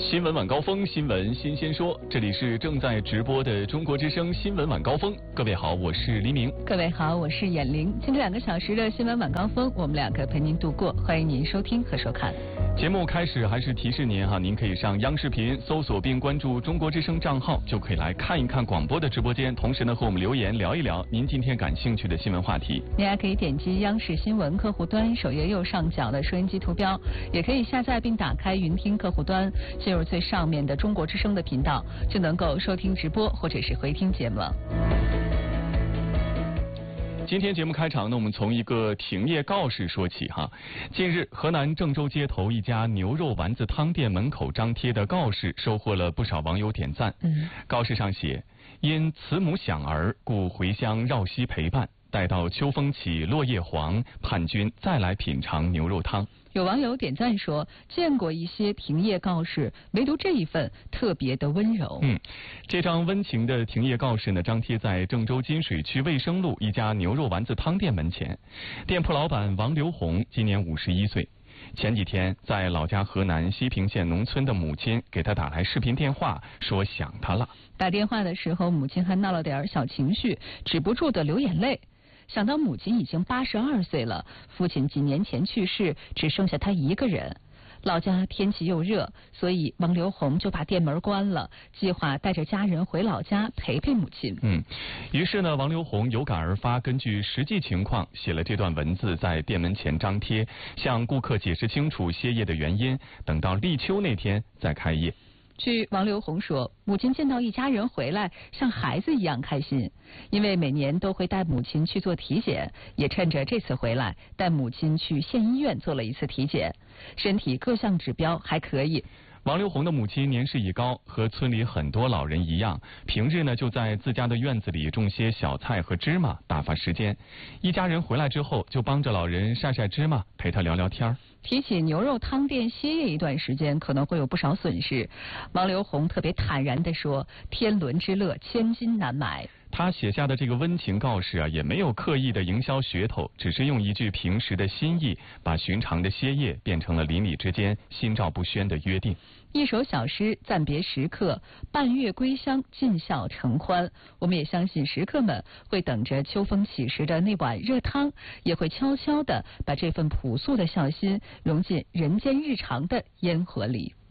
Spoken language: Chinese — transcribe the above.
新闻晚高峰，新闻新鲜说，这里是正在直播的中国之声新闻晚高峰。各位好，我是黎明。 各位好，我是闫玲。今天2个小时的新闻晚高峰，我们2个陪您度过，欢迎您收听和收看。 节目开始还是提示您哈，您可以上央视频搜索并关注中国之声账号，就可以来看一看广播的直播间，同时呢和我们留言聊一聊您今天感兴趣的新闻话题。 您还可以点击央视新闻客户端首页右上角的收音机图标，也可以下载并打开云听客户端，进入最上面的中国之声的频道，就能够收听直播或者是回听节目了。 今天节目开场呢，我们从一个停业告示说起哈。近日，河南郑州街头一家牛肉丸子汤店门口张贴的告示收获了不少网友点赞。告示上写：因慈母享儿，故回乡绕膝陪伴，待到秋风起，落叶黄，盼君再来品尝牛肉汤。 有网友点赞说，见过一些停业告示，唯独这一份特别的温柔。 这张温情的停业告示呢，张贴在郑州金水区卫生路一家牛肉丸子汤店门前。店铺老板王刘红今年51岁。前几天在老家河南西平县农村的母亲给他打来视频电话，说想他了。 打电话的时候，母亲还闹了点小情绪，止不住的流眼泪。想到母亲已经82岁了，父亲几年前去世，只剩下他一个人。老家天气又热，所以王刘红就把店门关了，计划带着家人回老家陪陪母亲。 于是呢，王刘红有感而发，根据实际情况写了这段文字，在店门前张贴，向顾客解释清楚歇业的原因，等到立秋那天再开业。 据王刘红说，母亲见到一家人回来，像孩子一样开心，因为每年都会带母亲去做体检，也趁着这次回来，带母亲去县医院做了一次体检，身体各项指标还可以。 王刘红的母亲年事已高，和村里很多老人一样，平日呢就在自家的院子里种些小菜和芝麻打发时间。一家人回来之后，就帮着老人晒晒芝麻，陪他聊聊天。 提起牛肉汤店歇业一段时间，可能会有不少损失。王刘红特别坦然地说：“天伦之乐，千金难买。” 他写下的这个温情告示啊，也没有刻意的营销噱头，只是用一句平时的心意，把寻常的歇业变成了邻里之间心照不宣的约定。 一首小诗暂别时刻，半月归乡，尽孝成欢。我们也相信食客们会等着秋风起时的那碗热汤，也会悄悄地把这份朴素的孝心融进人间日常的烟火里。